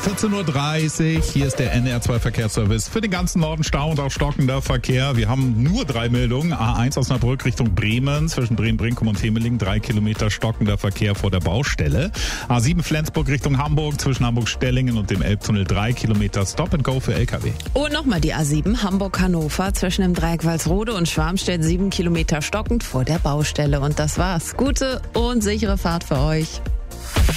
14.30 Uhr, hier ist der NR2 Verkehrsservice. Für den ganzen Norden Stau und auch stockender Verkehr. Wir haben nur 3 Meldungen. A1 Osnabrück Richtung Bremen, zwischen Bremen-Brinkum und Temeling, 3 Kilometer stockender Verkehr vor der Baustelle. A7 Flensburg Richtung Hamburg, zwischen Hamburg-Stellingen und dem Elbtunnel, 3 Kilometer Stop and Go für LKW. Und nochmal die A7 Hamburg-Hannover, zwischen dem Dreieck Walsrode und Schwarmstedt, 7 Kilometer stockend vor der Baustelle. Und das war's. Gute und sichere Fahrt für euch.